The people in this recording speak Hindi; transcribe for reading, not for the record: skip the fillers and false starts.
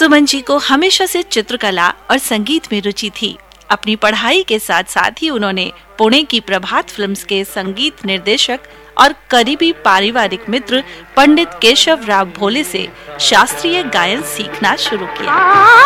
सुमन जी को हमेशा से चित्रकला और संगीत में रुचि थी। अपनी पढ़ाई के साथ साथ ही उन्होंने पुणे की प्रभात फिल्म्स के संगीत निर्देशक और करीबी पारिवारिक मित्र पंडित केशव राव भोले से शास्त्रीय गायन सीखना शुरू किया।